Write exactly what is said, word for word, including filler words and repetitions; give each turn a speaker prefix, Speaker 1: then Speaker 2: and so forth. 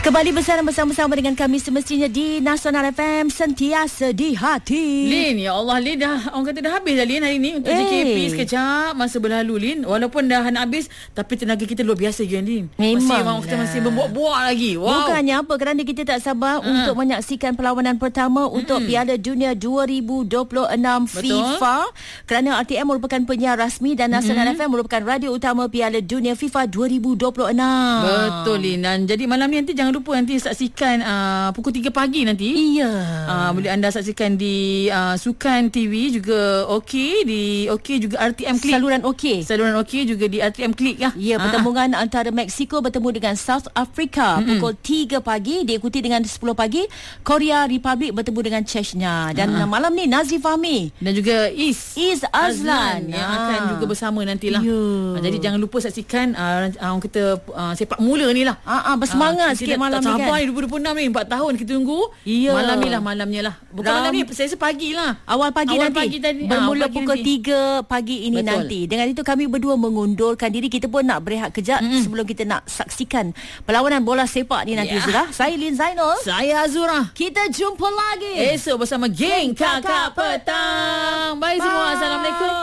Speaker 1: Kembali bersama-sama dengan kami semestinya di Nasional F M, sentiasa di hati.
Speaker 2: Lin, ya Allah Lin, dah orang kata dah habis dah Lin hari ni untuk hey. J K P sekejap masa berlalu Lin. Walaupun dah nak habis, tapi tenaga kita luar biasa je Lin.
Speaker 1: Memang
Speaker 2: masih, kita masih membuat-buat lagi. Wow.
Speaker 1: Bukannya apa, kerana kita tak sabar uh. untuk menyaksikan perlawanan pertama mm-hmm. untuk Piala Dunia dua ribu dua puluh enam FIFA. Kerana R T M merupakan penyiar rasmi dan Nasional mm-hmm. F M merupakan radio utama Piala Dunia FIFA dua ribu dua puluh enam.
Speaker 2: Betul Lin. Dan jadi malam ni nanti jangan lupa nanti saksikan uh, pukul tiga pagi nanti.
Speaker 1: Iya.
Speaker 2: Uh, boleh anda saksikan di uh, Sukan T V juga okey, di okey juga R T M Klik.
Speaker 1: Saluran okey.
Speaker 2: Saluran okey juga di R T M Klik ya.
Speaker 1: Ya, pertembungan uh. antara Mexico bertemu dengan South Africa mm-hmm. pukul tiga pagi, diikuti dengan sepuluh pagi Korea Republic bertemu dengan Chechnya. Dan uh. malam ni Nazif Fahmi
Speaker 2: dan juga Is
Speaker 1: Is Azlan,
Speaker 2: Azlan yang uh. akan juga bersama nantilah.
Speaker 1: Yeah.
Speaker 2: Uh, jadi jangan lupa saksikan uh, uh, orang kata uh, sepak mula ni lah.
Speaker 1: Uh, uh, bersemangat uh, sikit malam ni kan.
Speaker 2: Sabar dua ribu dua puluh enam ni, empat tahun kita tunggu.
Speaker 1: Ya.
Speaker 2: Malam ni lah, malamnya lah. Bukan Ram. malam ni, saya rasa pagi lah.
Speaker 1: Awal pagi
Speaker 2: Awal
Speaker 1: nanti.
Speaker 2: Pagi tadi.
Speaker 1: Bermula
Speaker 2: ha, pagi
Speaker 1: pukul
Speaker 2: nanti.
Speaker 1: tiga pagi ini. Betul. Nanti. Dengan itu kami berdua mengundurkan diri. Kita pun nak berehat kejap mm-hmm. sebelum kita nak saksikan perlawanan bola sepak ni nanti. Yeah. Saya Lin Zainul.
Speaker 2: Saya Azura.
Speaker 1: Kita jumpa lagi
Speaker 2: esok bersama geng Kakak Petang. Bye, Bye. semua. Assalamualaikum.